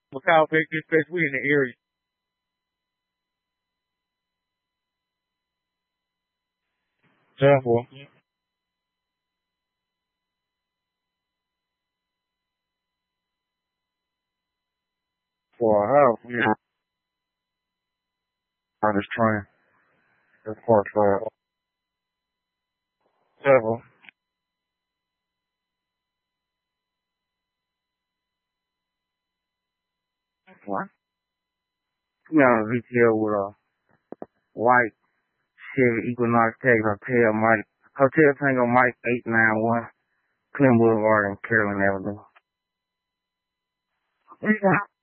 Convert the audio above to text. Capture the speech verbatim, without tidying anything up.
Look how big this space we in the area. Example. For a house, yeah. On this train. That's part twelve. Example. What? We on a V T L with a white Chevy Equinox Tech Hotel Mike Hotel Tango Mike eight nine one Clem Boulevard and Carolyn Avenue.